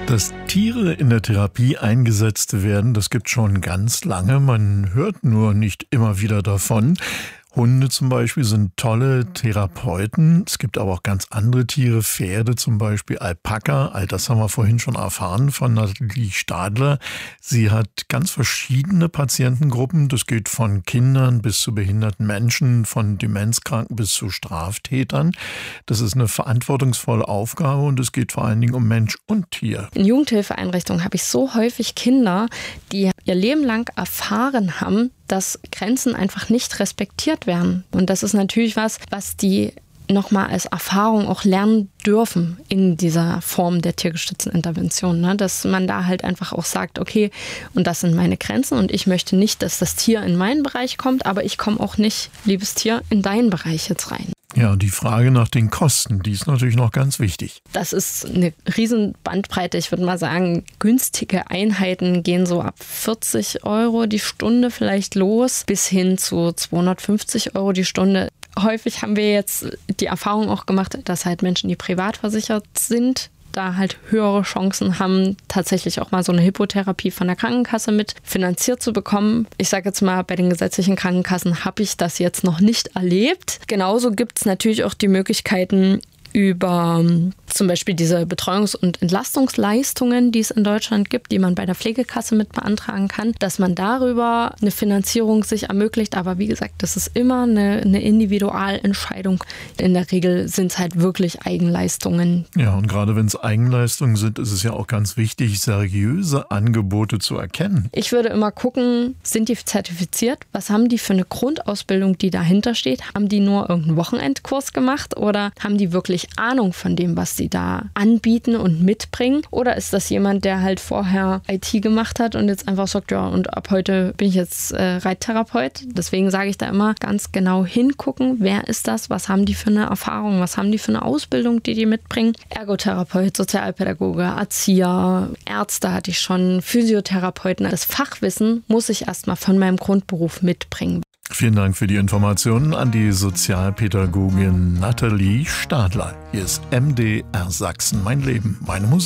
Dass Tiere in der Therapie eingesetzt werden, das gibt schon ganz lange. Man hört nur nicht immer wieder davon. Hunde zum Beispiel sind tolle Therapeuten. Es gibt aber auch ganz andere Tiere, Pferde zum Beispiel, Alpaka. All das haben wir vorhin schon erfahren von Nathalie Stadler. Sie hat ganz verschiedene Patientengruppen. Das geht von Kindern bis zu behinderten Menschen, von Demenzkranken bis zu Straftätern. Das ist eine verantwortungsvolle Aufgabe und es geht vor allen Dingen um Mensch und Tier. In Jugendhilfeeinrichtungen habe ich so häufig Kinder, die ihr Leben lang erfahren haben, dass Grenzen einfach nicht respektiert werden. Und das ist natürlich was die nochmal als Erfahrung auch lernen dürfen in dieser Form der tiergestützten Intervention. Ne? Dass man da halt einfach auch sagt, okay, und das sind meine Grenzen und ich möchte nicht, dass das Tier in meinen Bereich kommt, aber ich komme auch nicht, liebes Tier, in deinen Bereich jetzt rein. Ja, und die Frage nach den Kosten, die ist natürlich noch ganz wichtig. Das ist eine riesen Bandbreite. Ich würde mal sagen, günstige Einheiten gehen so ab 40 € die Stunde vielleicht los, bis hin zu 250 € die Stunde. Häufig haben wir jetzt die Erfahrung auch gemacht, dass halt Menschen, die privat versichert sind, da halt höhere Chancen haben, tatsächlich auch mal so eine Hippotherapie von der Krankenkasse mit finanziert zu bekommen. Ich sage jetzt mal, bei den gesetzlichen Krankenkassen habe ich das jetzt noch nicht erlebt. Genauso gibt es natürlich auch die Möglichkeiten, über zum Beispiel diese Betreuungs- und Entlastungsleistungen, die es in Deutschland gibt, die man bei der Pflegekasse mit beantragen kann, dass man darüber eine Finanzierung sich ermöglicht. Aber wie gesagt, das ist immer eine Individualentscheidung. In der Regel sind es halt wirklich Eigenleistungen. Ja, und gerade wenn es Eigenleistungen sind, ist es ja auch ganz wichtig, seriöse Angebote zu erkennen. Ich würde immer gucken, sind die zertifiziert? Was haben die für eine Grundausbildung, die dahinter steht? Haben die nur irgendeinen Wochenendkurs gemacht oder haben die wirklich Ahnung von dem, was sie da anbieten und mitbringen? Oder ist das jemand, der halt vorher IT gemacht hat und jetzt einfach sagt, ja, und ab heute bin ich jetzt Reittherapeut? Deswegen sage ich da immer ganz genau hingucken, wer ist das? Was haben die für eine Erfahrung? Was haben die für eine Ausbildung, die mitbringen? Ergotherapeut, Sozialpädagoge, Erzieher, Ärzte hatte ich schon, Physiotherapeuten. Das Fachwissen muss ich erstmal von meinem Grundberuf mitbringen. Vielen Dank für die Informationen an die Sozialpädagogin Nathalie Stadler. Hier ist MDR Sachsen, mein Leben, meine Musik.